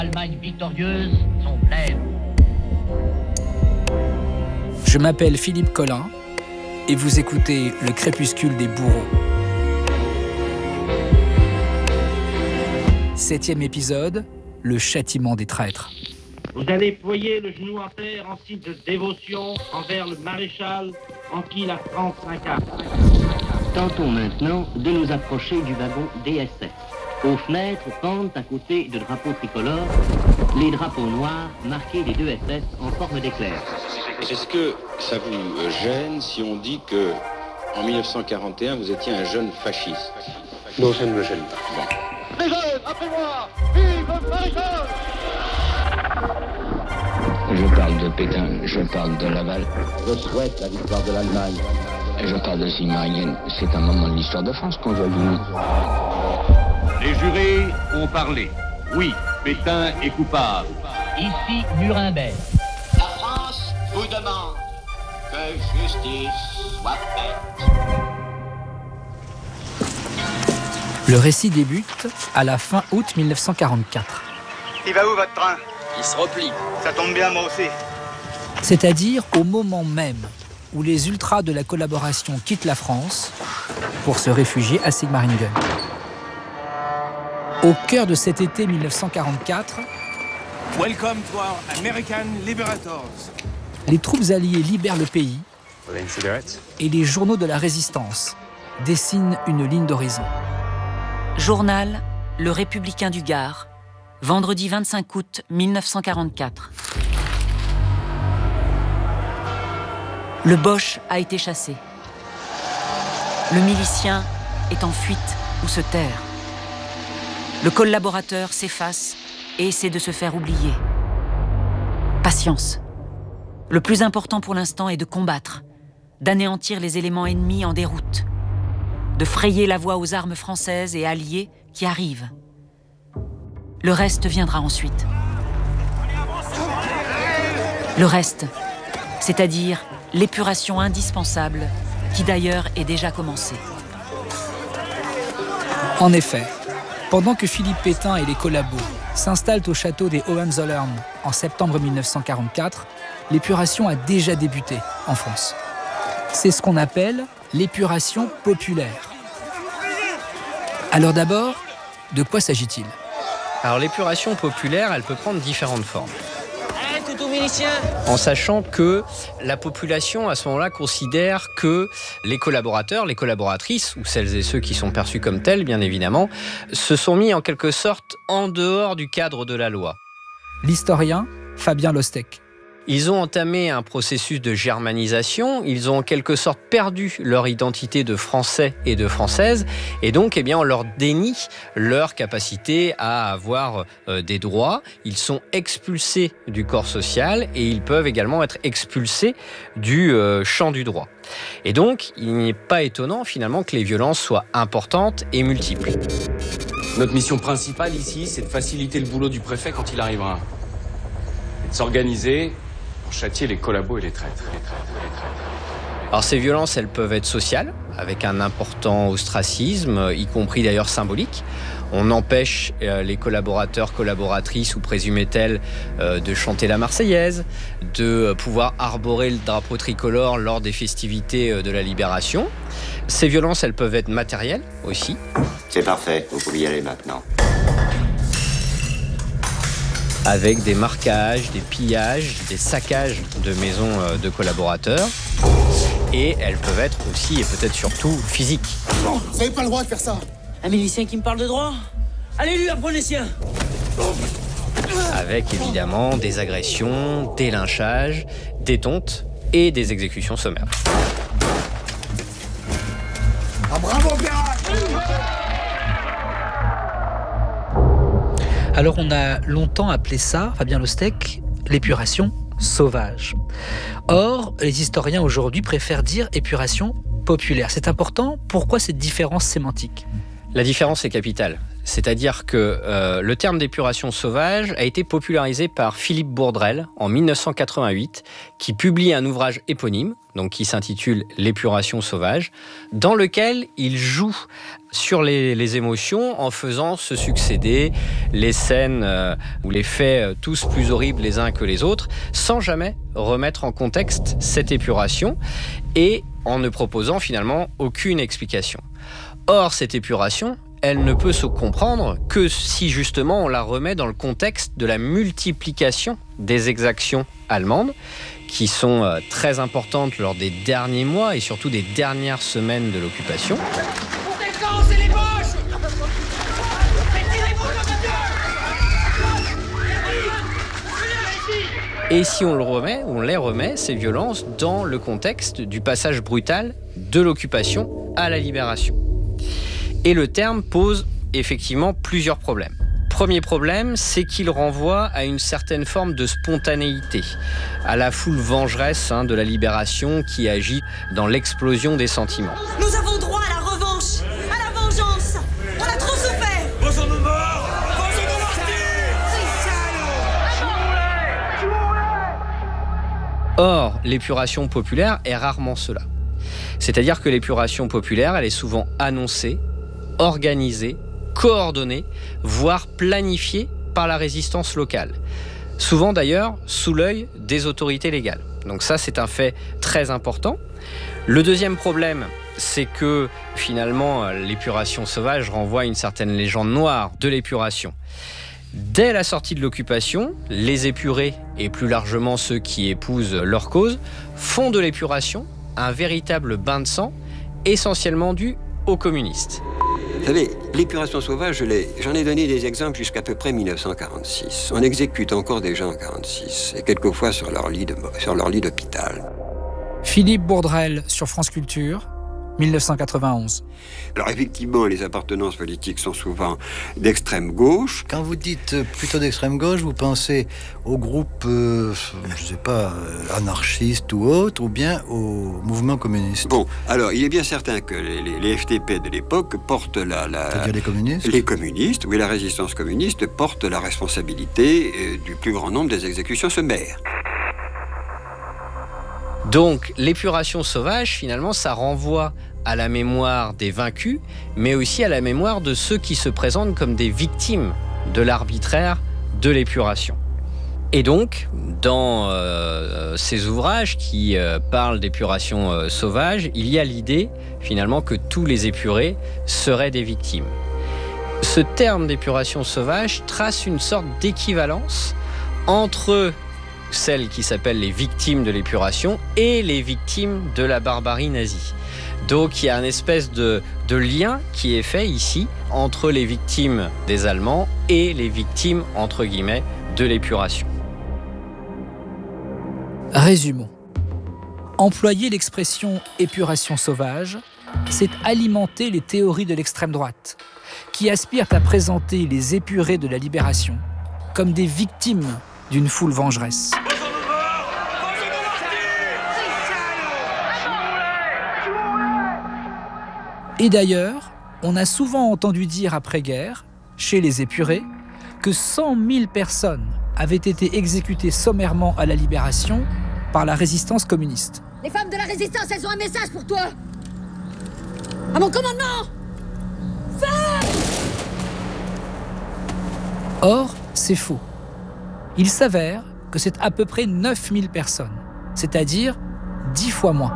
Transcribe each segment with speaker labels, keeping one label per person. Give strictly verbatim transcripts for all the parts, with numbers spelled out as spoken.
Speaker 1: L'Allemagne victorieuse, son pleine.
Speaker 2: Je m'appelle Philippe Collin et vous écoutez Le Crépuscule des bourreaux. Septième épisode, le châtiment des traîtres.
Speaker 3: Vous allez ployer le genou en terre en signe de dévotion envers le maréchal en qui la France s'incarne.
Speaker 4: Tentons maintenant de nous approcher du wagon D S F. Aux fenêtres pendent à côté de drapeaux tricolores les drapeaux noirs marqués des deux S S en forme d'éclair.
Speaker 5: Est-ce que ça vous gêne si on dit que en mille neuf cent quarante et un vous étiez un jeune fasciste?
Speaker 6: Non, ça ne me gêne pas.
Speaker 5: Bon.
Speaker 7: Les jeunes, après moi, vive le maréchal!
Speaker 8: Je parle de Pétain, je parle de Laval.
Speaker 6: Je souhaite la victoire de l'Allemagne.
Speaker 8: Et je parle de Sigmaringen. C'est un moment de l'histoire de France qu'on doit vivre.
Speaker 9: Les jurés ont parlé. Oui, Pétain est coupable.
Speaker 1: Ici, Nuremberg.
Speaker 10: La France vous demande que justice soit faite.
Speaker 2: Le récit débute à la fin août mille neuf cent quarante-quatre.
Speaker 11: Il va où votre train?
Speaker 12: Il se replie.
Speaker 11: Ça tombe bien, moi aussi.
Speaker 2: C'est-à-dire au moment même où les ultras de la collaboration quittent la France pour se réfugier à Sigmaringen. Au cœur de cet été mille neuf cent quarante-quatre,
Speaker 13: Welcome to our American Liberators.
Speaker 2: Les troupes alliées libèrent le pays et les journaux de la résistance dessinent une ligne d'horizon.
Speaker 14: Journal Le Républicain du Gard, vendredi vingt-cinq août mille neuf cent quarante-quatre. Le Boche a été chassé. Le milicien est en fuite ou se terre. Le collaborateur s'efface et essaie de se faire oublier. Patience. Le plus important pour l'instant est de combattre, d'anéantir les éléments ennemis en déroute, de frayer la voie aux armes françaises et alliées qui arrivent. Le reste viendra ensuite. Le reste, c'est-à-dire l'épuration indispensable, qui d'ailleurs est déjà commencée.
Speaker 2: En effet, pendant que Philippe Pétain et les collabos s'installent au château des Hohenzollern en septembre mille neuf cent quarante-quatre, l'épuration a déjà débuté en France. C'est ce qu'on appelle l'épuration populaire. Alors d'abord, de quoi s'agit-il ?
Speaker 12: Alors l'épuration populaire, elle peut prendre différentes formes.
Speaker 15: Allez, tout milicien !
Speaker 12: En sachant que la population, à ce moment-là, considère que les collaborateurs, les collaboratrices, ou celles et ceux qui sont perçus comme tels, bien évidemment, se sont mis en quelque sorte en dehors du cadre de la loi.
Speaker 2: L'historien Fabien Lostec.
Speaker 12: Ils ont entamé un processus de germanisation, ils ont en quelque sorte perdu leur identité de Français et de Françaises, et donc eh bien, on leur dénie leur capacité à avoir euh, des droits. Ils sont expulsés du corps social et ils peuvent également être expulsés du euh, champ du droit. Et donc, il n'est pas étonnant finalement que les violences soient importantes et multiples.
Speaker 16: Notre mission principale ici, c'est de faciliter le boulot du préfet quand il arrivera. Et de s'organiser pour châtier les collabos et les traîtres.
Speaker 12: Alors ces violences, elles peuvent être sociales, avec un important ostracisme, y compris d'ailleurs symbolique. On empêche euh, les collaborateurs, collaboratrices ou présumées telles euh, de chanter la Marseillaise, de euh, pouvoir arborer le drapeau tricolore lors des festivités euh, de la Libération. Ces violences, elles peuvent être matérielles aussi.
Speaker 17: C'est parfait, vous pouvez y aller maintenant.
Speaker 12: Avec des marquages, des pillages, des saccages de maisons euh, de collaborateurs. Et elles peuvent être aussi, et peut-être surtout, physiques.
Speaker 7: Non, vous n'avez pas le droit de faire ça.
Speaker 15: Un milicien qui me parle de droit ? Allez, lui, apprenez les siens.
Speaker 12: Avec évidemment des agressions, des lynchages, des tontes et des exécutions sommaires.
Speaker 7: Ah, bravo, Pierre!
Speaker 2: Alors on a longtemps appelé ça, Fabien Lostec, l'épuration sauvage. Or, les historiens aujourd'hui préfèrent dire épuration populaire. C'est important. Pourquoi cette différence sémantique ?
Speaker 12: La différence est capitale. C'est-à-dire que euh, le terme d'épuration sauvage a été popularisé par Philippe Bourdrel en mille neuf cent quatre-vingt-huit, qui publie un ouvrage éponyme, donc qui s'intitule « L'épuration sauvage », dans lequel il joue sur les, les émotions en faisant se succéder les scènes euh, ou les faits euh, tous plus horribles les uns que les autres, sans jamais remettre en contexte cette épuration et en ne proposant finalement aucune explication. Or, cette épuration, elle ne peut se comprendre que si justement on la remet dans le contexte de la multiplication des exactions allemandes, qui sont euh, très importantes lors des derniers mois et surtout des dernières semaines de l'occupation.
Speaker 18: Les poches.
Speaker 12: Et si on le remet, on les remet, ces violences, dans le contexte du passage brutal de l'occupation à la libération. Et le terme pose effectivement plusieurs problèmes. Premier problème, c'est qu'il renvoie à une certaine forme de spontanéité, à la foule vengeresse hein, de la libération qui agit dans l'explosion des sentiments.
Speaker 18: Nous avons droit à la revanche, à la vengeance. On a trop souffert.
Speaker 13: Vengeons-nous morts, vengeons-nous martyrs.
Speaker 12: Or, l'épuration populaire est rarement cela. C'est-à-dire que l'épuration populaire, elle est souvent annoncée, organisée, coordonnée, voire planifiée par la résistance locale. Souvent d'ailleurs sous l'œil des autorités légales. Donc ça, c'est un fait très important. Le deuxième problème, c'est que finalement, l'épuration sauvage renvoie à une certaine légende noire de l'épuration. Dès la sortie de l'occupation, les épurés, et plus largement ceux qui épousent leur cause, font de l'épuration un véritable bain de sang, essentiellement dû aux communistes.
Speaker 19: Vous savez, l'épuration sauvage, je l'ai, j'en ai donné des exemples jusqu'à peu près mille neuf cent quarante-six. On exécute encore des gens en quarante-six, et quelquefois sur leur lit de, sur leur lit d'hôpital.
Speaker 2: Philippe Bourdrel sur France Culture, mille neuf cent quatre-vingt-onze.
Speaker 19: Alors effectivement, les appartenances politiques sont souvent d'extrême gauche.
Speaker 20: Quand vous dites plutôt d'extrême gauche, vous pensez au groupe, euh, je ne sais pas, anarchiste ou autre, ou bien au mouvement communiste?
Speaker 19: Bon, alors il est bien certain que les, les, les F T P de l'époque portent la... la
Speaker 20: C'est-à-dire les communistes?
Speaker 19: Les communistes, oui, la résistance communiste porte la responsabilité euh, du plus grand nombre des exécutions sommaires.
Speaker 12: Donc, l'épuration sauvage, finalement, ça renvoie à la mémoire des vaincus, mais aussi à la mémoire de ceux qui se présentent comme des victimes de l'arbitraire de l'épuration. Et donc, dans euh, ces ouvrages qui euh, parlent d'épuration euh, sauvage, il y a l'idée, finalement, que tous les épurés seraient des victimes. Ce terme d'épuration sauvage trace une sorte d'équivalence entre celles qui s'appellent les victimes de l'épuration et les victimes de la barbarie nazie. Donc il y a une espèce de, de lien qui est fait ici entre les victimes des Allemands et les victimes, entre guillemets, de l'épuration.
Speaker 2: Résumons. Employer l'expression « épuration sauvage », c'est alimenter les théories de l'extrême droite, qui aspirent à présenter les épurés de la libération comme des victimes d'une foule vengeresse. Et d'ailleurs, on a souvent entendu dire après-guerre, chez les épurés, que cent mille personnes avaient été exécutées sommairement à la libération par la résistance communiste.
Speaker 21: Les femmes de la résistance, elles ont un message pour toi. À mon commandement. Femme !
Speaker 2: Or, c'est faux. Il s'avère que c'est à peu près neuf mille personnes, c'est-à-dire dix fois moins.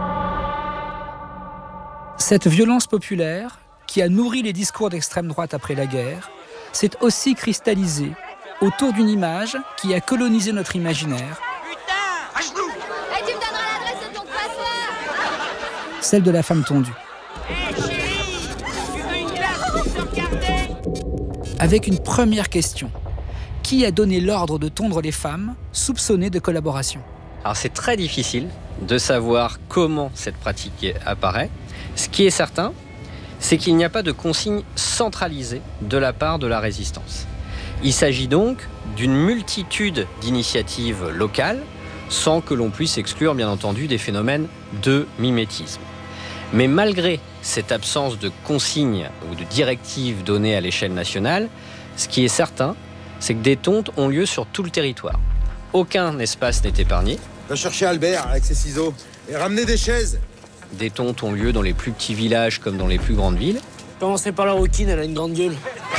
Speaker 2: Cette violence populaire, qui a nourri les discours d'extrême droite après la guerre, s'est aussi cristallisée autour d'une image qui a colonisé notre imaginaire.
Speaker 21: Putain, à genoux. Et tu me donneras l'adresse de ton coiffeur.
Speaker 2: Celle de la femme tondue.
Speaker 18: Hé, chérie, tu veux une glace pour te regarder?
Speaker 2: Avec une première question. Qui a donné l'ordre de tondre les femmes soupçonnées de collaboration?
Speaker 12: Alors c'est très difficile de savoir comment cette pratique apparaît. Ce qui est certain, c'est qu'il n'y a pas de consigne centralisée de la part de la résistance. Il s'agit donc d'une multitude d'initiatives locales, sans que l'on puisse exclure bien entendu des phénomènes de mimétisme. Mais malgré cette absence de consignes ou de directives données à l'échelle nationale, ce qui est certain, c'est que des tontes ont lieu sur tout le territoire. Aucun espace n'est épargné.
Speaker 7: Va chercher Albert avec ses ciseaux et ramener des chaises.
Speaker 12: Des tontes ont lieu dans les plus petits villages comme dans les plus grandes villes.
Speaker 15: Commencez par la rouquine, elle a une grande gueule.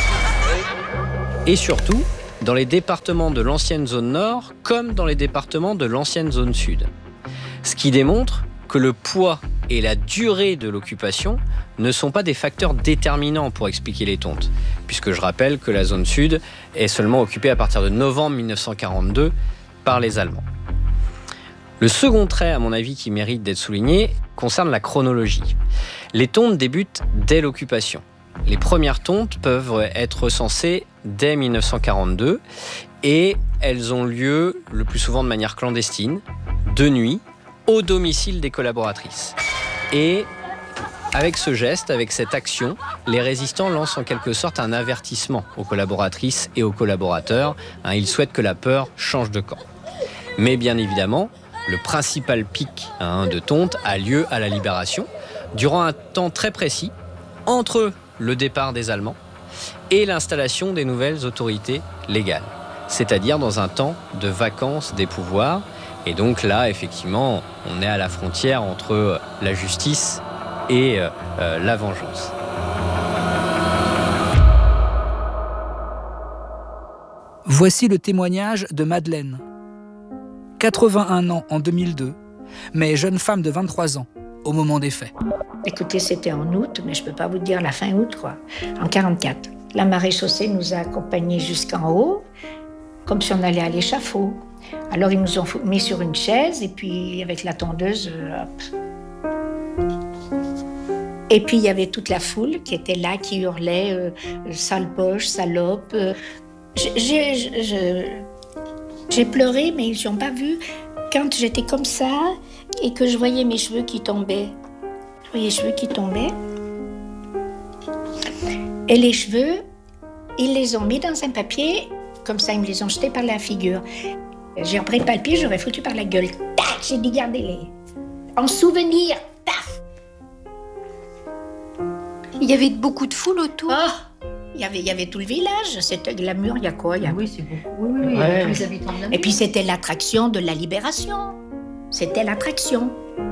Speaker 12: Et surtout, dans les départements de l'ancienne zone nord comme dans les départements de l'ancienne zone sud. Ce qui démontre que le poids et la durée de l'occupation ne sont pas des facteurs déterminants pour expliquer les tontes, puisque je rappelle que la zone sud est seulement occupée à partir de novembre mille neuf cent quarante-deux par les Allemands. Le second trait, à mon avis, qui mérite d'être souligné, concerne la chronologie. Les tontes débutent dès l'occupation. Les premières tontes peuvent être recensées dès mille neuf cent quarante-deux et elles ont lieu le plus souvent de manière clandestine, de nuit, au domicile des collaboratrices. Et avec ce geste, avec cette action, les résistants lancent en quelque sorte un avertissement aux collaboratrices et aux collaborateurs. Hein, ils souhaitent que la peur change de camp. Mais bien évidemment, le principal pic hein, de tonte a lieu à la Libération, durant un temps très précis, entre le départ des Allemands et l'installation des nouvelles autorités légales, c'est-à-dire dans un temps de vacances des pouvoirs. Et donc là, effectivement, on est à la frontière entre la justice et euh, la vengeance.
Speaker 2: Voici le témoignage de Madeleine. quatre-vingt-un ans en deux mille deux, mais jeune femme de vingt-trois ans au moment des faits.
Speaker 3: Écoutez, c'était en août, mais je ne peux pas vous dire la fin août, quoi. En quarante-quatre. La maréchaussée nous a accompagnés jusqu'en haut, comme si on allait à l'échafaud. Alors ils nous ont mis sur une chaise, et puis avec la tondeuse, hop. Et puis il y avait toute la foule qui était là, qui hurlait euh, « sale poche, salope euh. ». J'ai, j'ai, j'ai pleuré, mais ils n'ont pas vu. Quand j'étais comme ça et que je voyais mes cheveux qui tombaient, je voyais les cheveux qui tombaient. Et les cheveux, ils les ont mis dans un papier, comme ça, ils me les ont jetés par la figure. J'ai repris le papier, j'aurais foutu par la gueule. Tac, j'ai dit gardez-les. En souvenir, paf.
Speaker 21: Il y avait beaucoup de foule autour.
Speaker 3: Oh, il y avait, il y avait tout le village. C'était de la mur, il y a quoi il y a...
Speaker 21: Oui, c'est beaucoup. Oui, oui, oui.
Speaker 3: Ouais.
Speaker 21: Tous les habitants de la
Speaker 3: Et puis c'était l'attraction de la Libération. C'était l'attraction.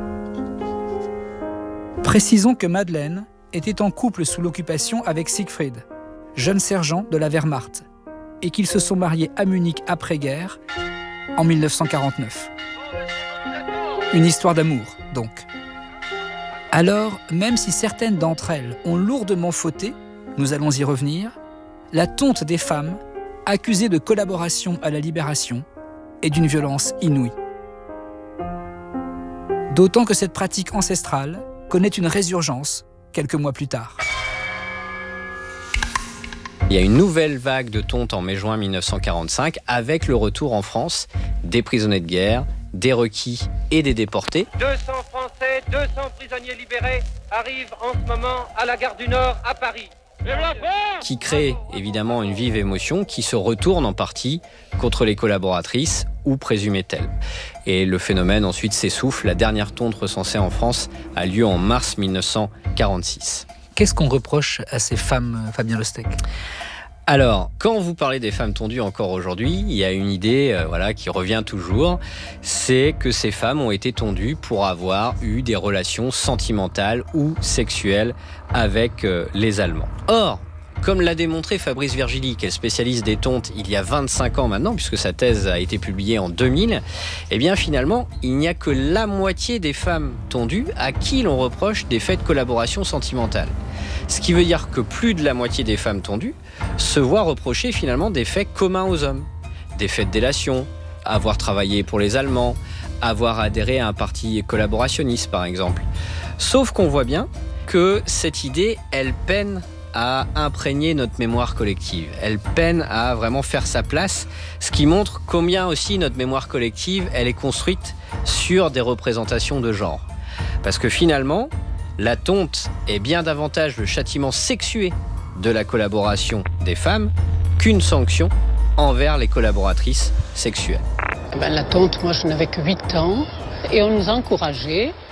Speaker 2: Précisons que Madeleine était en couple sous l'occupation avec Siegfried, jeune sergent de la Wehrmacht, et qu'ils se sont mariés à Munich après-guerre, en mille neuf cent quarante-neuf. Une histoire d'amour, donc. Alors, même si certaines d'entre elles ont lourdement fauté, nous allons y revenir, la tonte des femmes, accusées de collaboration à la Libération, est d'une violence inouïe. D'autant que cette pratique ancestrale connaît une résurgence quelques mois plus tard.
Speaker 12: Il y a une nouvelle vague de tonte en mai-juin mille neuf cent quarante-cinq avec le retour en France des prisonniers de guerre, des requis et des déportés.
Speaker 22: deux cents Français, deux cents prisonniers libérés arrivent en ce moment à la gare du Nord à Paris.
Speaker 12: Qui crée évidemment une vive émotion qui se retourne en partie contre les collaboratrices ou présumées telles. Et le phénomène ensuite s'essouffle. La dernière tonte recensée en France a lieu en mars mille neuf cent quarante-six.
Speaker 2: Qu'est-ce qu'on reproche à ces femmes, Fabien Lostec ?
Speaker 12: Alors, quand vous parlez des femmes tondues encore aujourd'hui, il y a une idée euh, voilà, qui revient toujours, c'est que ces femmes ont été tondues pour avoir eu des relations sentimentales ou sexuelles avec euh, les Allemands. Or, comme l'a démontré Fabrice Virgili, qui est le spécialiste des tontes il y a vingt-cinq ans maintenant, puisque sa thèse a été publiée en deux mille, eh bien finalement, il n'y a que la moitié des femmes tondues à qui l'on reproche des faits de collaboration sentimentale. Ce qui veut dire que plus de la moitié des femmes tondues se voient reprocher finalement des faits communs aux hommes. Des faits de délation, avoir travaillé pour les Allemands, avoir adhéré à un parti collaborationniste par exemple. Sauf qu'on voit bien que cette idée, elle peine à imprégner notre mémoire collective. Elle peine à vraiment faire sa place, ce qui montre combien aussi notre mémoire collective, elle est construite sur des représentations de genre. Parce que finalement, la tonte est bien davantage le châtiment sexué de la collaboration des femmes qu'une sanction envers les collaboratrices sexuelles.
Speaker 23: Ben, la tonte, moi je n'avais que huit ans et on nous encourageait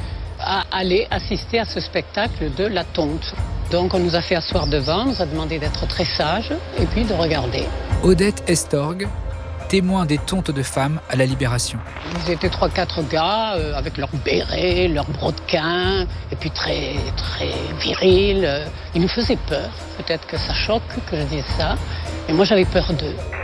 Speaker 4: à aller assister à ce spectacle de la tonte. Donc on nous a fait asseoir devant, on nous a demandé d'être très sages et puis de regarder.
Speaker 2: Odette Estorgue, témoin des tontes de femmes à la Libération.
Speaker 4: Ils étaient trois, quatre gars euh, avec leurs bérets, leurs brodequins, et puis très, très virils. Ils nous faisaient peur. Peut-être que ça choque que je dise ça, mais moi j'avais peur d'eux.